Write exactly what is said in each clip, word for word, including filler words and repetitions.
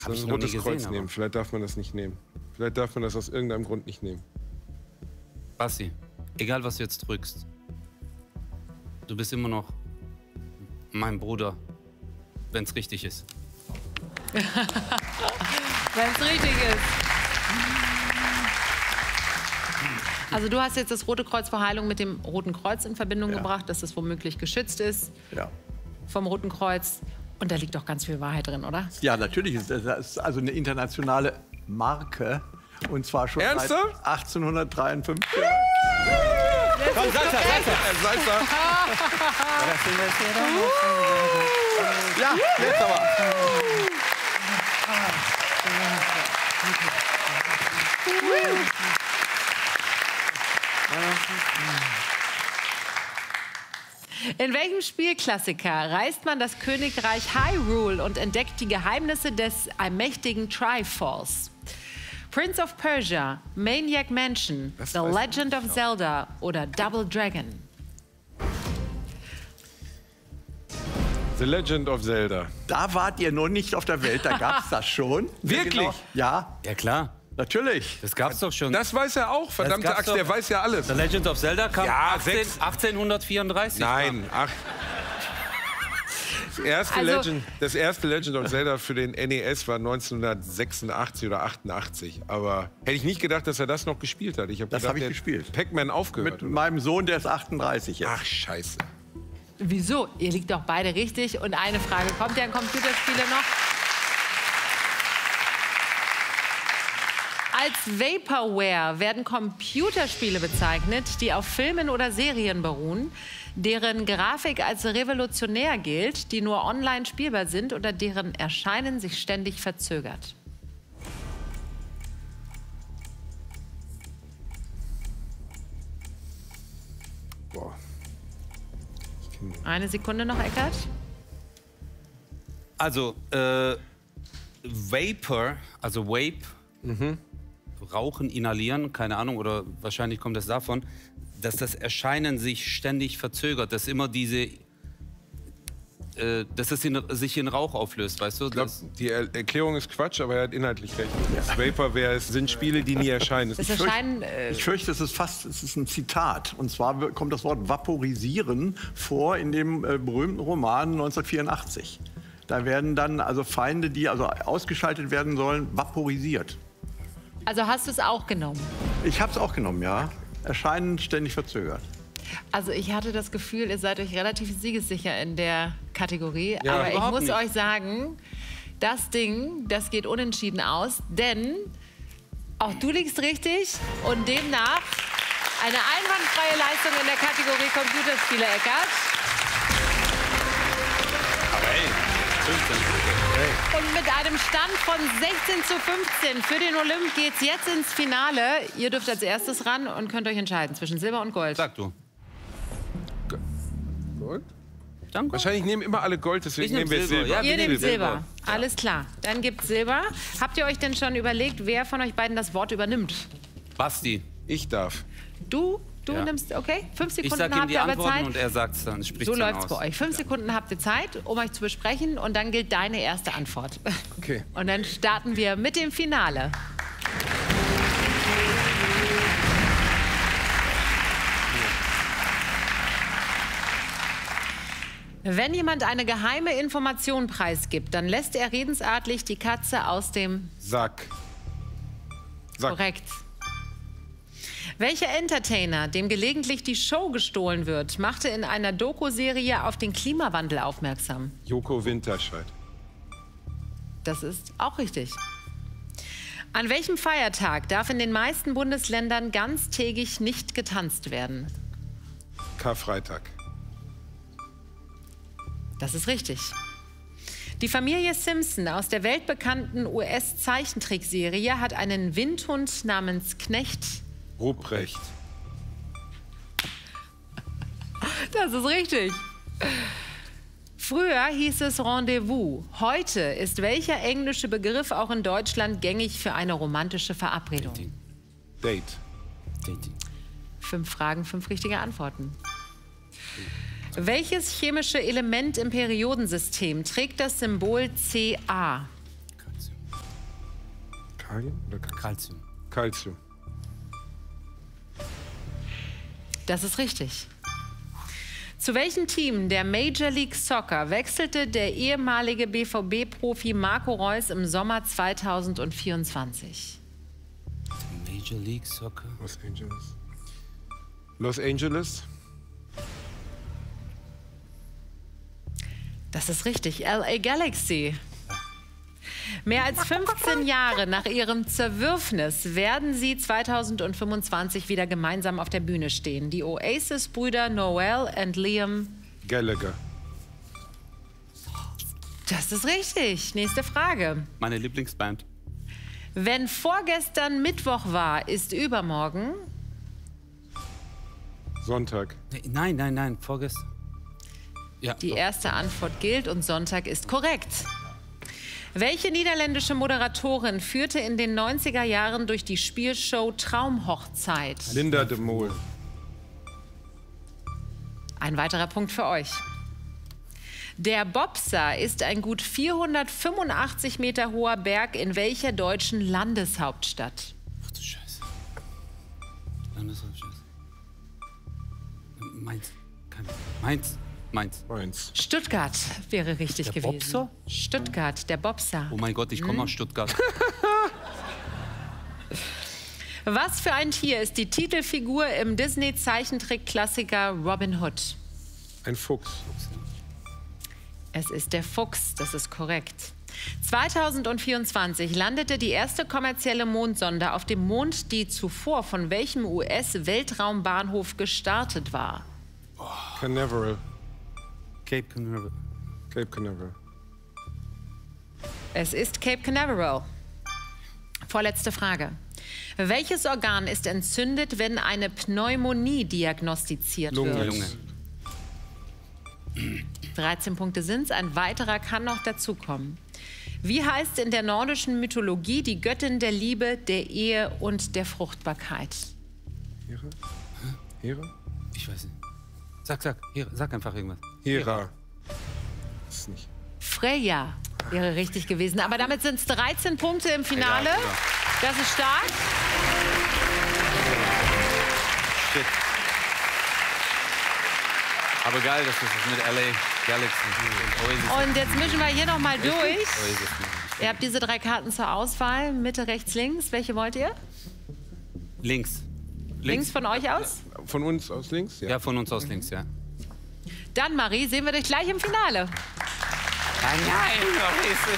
Hab ich ein noch nie rotes gesehen, Kreuz aber. nehmen. Vielleicht darf man das nicht nehmen. Vielleicht darf man das aus irgendeinem Grund nicht nehmen. Basti, egal was du jetzt drückst, du bist immer noch mein Bruder, wenn es richtig ist. Wenn es richtig ist. Also du hast jetzt das Rote Kreuz vor Heilung mit dem Roten Kreuz in Verbindung Ja. gebracht, dass es womöglich geschützt ist Ja. vom Roten Kreuz. Und da liegt doch ganz viel Wahrheit drin, oder? Ja, natürlich. ist Das das ist also eine internationale Marke. Und zwar schon Ernsthaft? seit achtzehnhundertdreiundfünfzig. Komm, Salsa, Salsa! Salsa! Ja, jetzt aber. In welchem Spielklassiker reist man das Königreich Hyrule und entdeckt die Geheimnisse des allmächtigen Triforce? Prince of Persia, Maniac Mansion, Das The weiß ich Legend of Zelda oder Double Dragon? The Legend of Zelda. Da wart ihr noch nicht auf der Welt, da gab's das schon. Wirklich? Genau. Ja, Ja klar, natürlich. das gab's doch schon. Das weiß er auch, verdammte gab's Axt, doch. der weiß ja alles. The Legend of Zelda kam Ja, achtzehn, sechs- achtzehnhundertvierunddreißig. Nein, ach. Das erste, Also- Legend, das erste Legend of Zelda für den N E S war neunzehnhundertsechsundachtzig oder achtundachtzig. Aber hätte ich nicht gedacht, dass er das noch gespielt hat. Ich hab Das gedacht, hab ich der gespielt. Pac-Man aufgehört. Mit meinem Sohn, der ist achtunddreißig jetzt. Ach, scheiße. Wieso? Ihr liegt doch beide richtig. Und eine Frage, kommt ja ein Computerspiele noch? Als Vaporware werden Computerspiele bezeichnet, die auf Filmen oder Serien beruhen, deren Grafik als revolutionär gilt, die nur online spielbar sind oder deren Erscheinen sich ständig verzögert. Boah. Eine Sekunde noch, Eckart. Also, äh, Vapor, also Vape, Rauchen, inhalieren, keine Ahnung, oder wahrscheinlich kommt das davon, dass das Erscheinen sich ständig verzögert, dass immer diese, äh, dass es in, sich in Rauch auflöst, weißt du? Ich glaub, Das, die er Erklärung ist Quatsch, aber er hat inhaltlich recht. Das Vaporware es sind Spiele, die nie erscheinen. Das Ich Erscheinen, äh, Ich fürchte, es ist fast es ist ein Zitat. Und zwar wird- kommt das Wort vaporisieren vor in dem äh, berühmten Roman neunzehnhundertvierundachtzig. Da werden dann also Feinde, die also ausgeschaltet werden sollen, vaporisiert. also hast du es auch genommen? Ich habe es auch genommen, ja. Erscheinen ständig verzögert. Also ich hatte das Gefühl, ihr seid euch relativ siegessicher in der Kategorie. Ja, aber ich überhaupt muss nicht. euch sagen, das Ding, das geht unentschieden aus. Denn auch du liegst richtig und demnach eine einwandfreie Leistung in der Kategorie Computerspiele, Eckart. Und mit einem Stand von sechzehn zu fünfzehn für den Olymp geht's jetzt ins Finale. Ihr dürft als erstes ran und könnt euch entscheiden zwischen Silber und Gold. sag du. Gold? Danke. Wahrscheinlich nehmen immer alle Gold, deswegen Ich nehm nehmen wir Silber, Silber. ja. Ihr wir nehmt nehmen Silber. Silber. Alles klar. Dann gibt's Silber. Habt ihr euch denn schon überlegt, wer von euch beiden das Wort übernimmt? Basti, Ich darf. Du? Du Ja. nimmst, okay? Fünf ich Sekunden sag ihm habt die ihr aber Antworten Zeit. und er sagt's dann, spricht's So dann läuft's aus. bei euch. Fünf Sekunden habt ihr Zeit, um euch zu besprechen. Und dann gilt deine erste Antwort. Okay. Und dann starten wir mit dem Finale. Wenn jemand eine geheime Information preisgibt, dann lässt er redensartlich die Katze aus dem... Sack. Sack. Korrekt. Welcher Entertainer, dem gelegentlich die Show gestohlen wird, machte in einer Doku-Serie auf den Klimawandel aufmerksam? Joko Winterscheid. Das ist auch richtig. An welchem Feiertag darf in den meisten Bundesländern ganztägig nicht getanzt werden? Karfreitag. Das ist richtig. Die Familie Simpson aus der weltbekannten U S-Zeichentrickserie hat einen Windhund namens Knecht. Ruprecht. Das ist richtig. Früher hieß es Rendezvous. Heute ist welcher englische Begriff auch in Deutschland gängig für eine romantische Verabredung? Date. Fünf Fragen, fünf richtige Antworten. Welches chemische Element im Periodensystem trägt das Symbol C A? Kalium oder Calcium. Calcium. Das ist richtig. Zu welchem Team der Major League Soccer wechselte der ehemalige B V B-Profi Marco Reus im Sommer zweitausendvierundzwanzig? Major League Soccer. Los Angeles. Los Angeles. Das ist richtig. L A Galaxy. Mehr als fünfzehn Jahre nach ihrem Zerwürfnis werden sie zweitausendfünfundzwanzig wieder gemeinsam auf der Bühne stehen. Die Oasis-Brüder Noel und Liam Gallagher. Das ist richtig. Nächste Frage. Meine Lieblingsband. Wenn vorgestern Mittwoch war, ist übermorgen? Sonntag. Nein, nein, nein, vorgestern. Ja, Die doch. erste Antwort gilt und Sonntag ist korrekt. Welche niederländische Moderatorin führte in den neunziger Jahren durch die Spielshow Traumhochzeit? Linda de Mol. Ein weiterer Punkt für euch. Der Bobser ist ein gut vierhundertfünfundachtzig Meter hoher Berg in welcher deutschen Landeshauptstadt? Ach du Scheiße. Landeshauptstadt. Mainz. Kein Mainz. Mainz. Mainz. Stuttgart wäre richtig Der gewesen. Bobser? Stuttgart, der Bobser. Oh mein Gott, ich komme aus Stuttgart. Was für ein Tier ist die Titelfigur im Disney-Zeichentrick-Klassiker Robin Hood? Ein Fuchs. Es ist der Fuchs, das ist korrekt. zweitausendvierundzwanzig landete die erste kommerzielle Mondsonde auf dem Mond, die zuvor von welchem U S-Weltraumbahnhof gestartet war? Canaveral. Cape Canaveral. Cape Canaveral. Es ist Cape Canaveral. Vorletzte Frage. Welches Organ ist entzündet, wenn eine Pneumonie diagnostiziert Lunge. wird? Lunge. dreizehn Punkte sind es, ein weiterer kann noch dazukommen. Wie heißt in der nordischen Mythologie die Göttin der Liebe, der Ehe und der Fruchtbarkeit? Hera? Hera? Ich weiß nicht. Sag, sag, hier, sag einfach irgendwas. Hera. Das ist nicht. Freya wäre richtig gewesen. Aber damit sind es dreizehn Punkte im Finale. Egal, ja. Das ist stark. Shit. Aber geil, dass das mit L A Galaxy und Oasis. Und jetzt mischen wir hier noch mal durch. Oasis. Ihr habt diese drei Karten zur Auswahl. Mitte, rechts, links. Welche wollt ihr? Links. Links von euch aus? Von uns aus links? Ja, von uns aus links, ja. Dann, Marie, sehen wir dich gleich im Finale. Nein, nein, Oasis,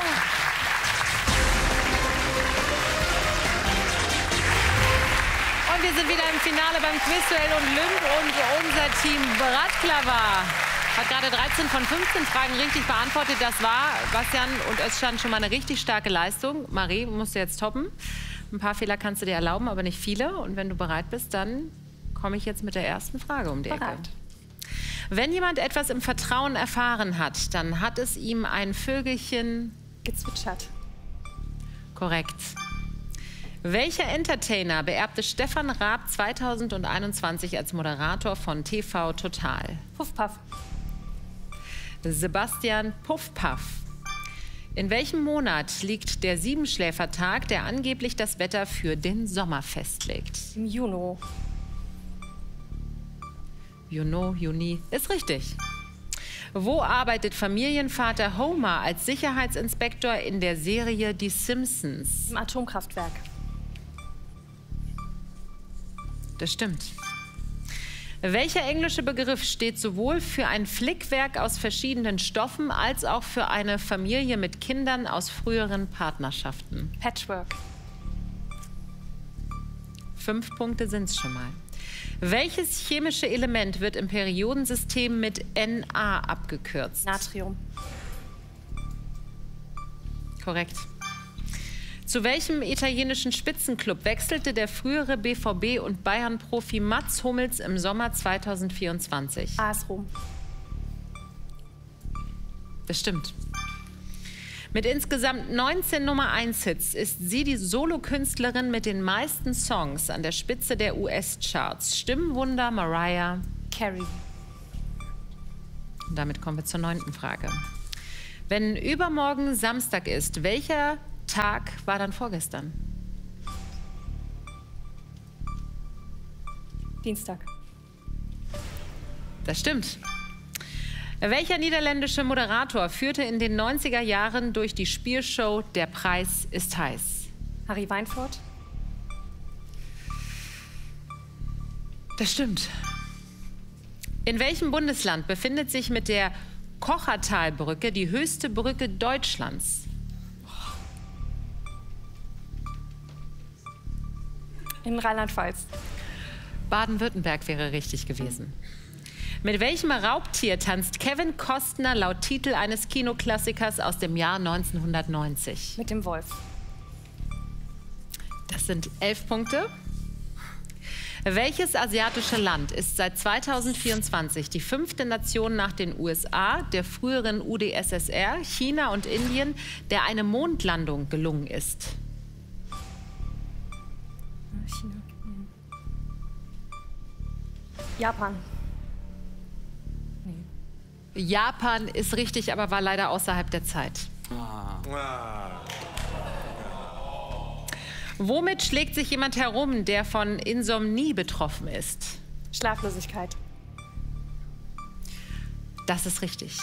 Und wir sind wieder im Finale beim Quizduell und Lymp und unser Team Bratislava hat gerade dreizehn von fünfzehn Fragen richtig beantwortet. Das war, Bastian und Özcan, schon mal eine richtig starke Leistung. Marie, musst du jetzt toppen. Ein paar Fehler kannst du dir erlauben, aber nicht viele. Und wenn du bereit bist, dann komme ich jetzt mit der ersten Frage um die Ecke. Bereit. Wenn jemand etwas im Vertrauen erfahren hat, dann hat es ihm ein Vögelchen... Gezwitschert. Korrekt. Welcher Entertainer beerbte Stefan Raab zweitausendeinundzwanzig als Moderator von T V Total? Puff, puff. Sebastian Puffpaff. In welchem Monat liegt der Siebenschläfertag, der angeblich das Wetter für den Sommer festlegt? Im Juni. Juni, Juni ist richtig. Wo arbeitet Familienvater Homer als Sicherheitsinspektor in der Serie Die Simpsons? Im Atomkraftwerk. Das stimmt. Welcher englische Begriff steht sowohl für ein Flickwerk aus verschiedenen Stoffen als auch für eine Familie mit Kindern aus früheren Partnerschaften? Patchwork. Fünf Punkte sind es schon mal. Welches chemische Element wird im Periodensystem mit Na abgekürzt? Natrium. Korrekt. Zu welchem italienischen Spitzenclub wechselte der frühere B V B- und Bayern-Profi Mats Hummels im Sommer zweitausendvierundzwanzig? A S Rom. Das stimmt. Mit insgesamt neunzehn Nummer eins Hits ist sie die Solokünstlerin mit den meisten Songs an der Spitze der U S-Charts. Stimmenwunder Mariah Carey. Und damit kommen wir zur neunten Frage. Wenn übermorgen Samstag ist, welcher Tag war dann vorgestern? Dienstag. Das stimmt. Welcher niederländische Moderator führte in den neunziger Jahren durch die Spielshow Der Preis ist heiß? Harry Weinfurt. Das stimmt. In welchem Bundesland befindet sich mit der Kochertalbrücke die höchste Brücke Deutschlands? In Rheinland-Pfalz. Baden-Württemberg wäre richtig gewesen. Mit welchem Raubtier tanzt Kevin Costner laut Titel eines Kinoklassikers aus dem Jahr neunzehnhundertneunzig? Mit dem Wolf. Das sind elf Punkte. Welches asiatische Land ist seit zweitausendvierundzwanzig die fünfte Nation nach den U S A, der früheren U d S S R, China und Indien, der eine Mondlandung gelungen ist? China. Japan. Japan ist richtig, aber war leider außerhalb der Zeit. Ah. Womit schlägt sich jemand herum, der von Insomnie betroffen ist? Schlaflosigkeit. Das ist richtig.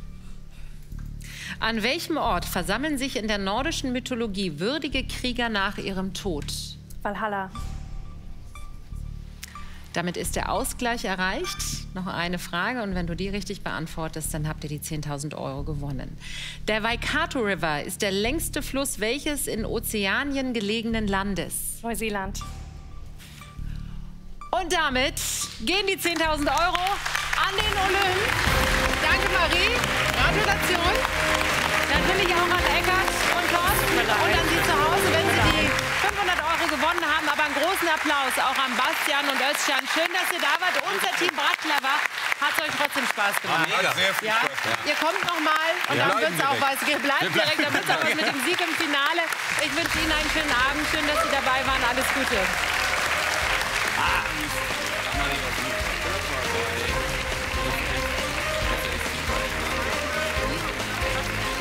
An welchem Ort versammeln sich in der nordischen Mythologie würdige Krieger nach ihrem Tod? Valhalla. Damit ist der Ausgleich erreicht. Noch eine Frage und wenn du die richtig beantwortest, dann habt ihr die zehntausend Euro gewonnen. Der Waikato River ist der längste Fluss welches in Ozeanien gelegenen Landes? Neuseeland. Und damit gehen die zehntausend Euro an den Olymp. Danke Marie, Gratulation. Natürlich auch an Eckart und Thorsten und an Sie zu Hause, wenn Sie die fünfhundert Euro gewonnen haben. Aber einen großen Applaus auch an Bastian und Özcan. Schön, dass ihr da wart. Unser Team Bratislava hat es euch trotzdem Spaß gemacht. Hat sehr viel Ja? Spaß gemacht. Ihr kommt noch mal und Wir dann bleiben wird es auch direkt. was. Ihr bleibt direkt, dann wird es auch was mit dem Sieg im Finale. Ich wünsche Ihnen einen schönen Abend. Schön, dass Sie dabei waren. Alles Gute. Ah.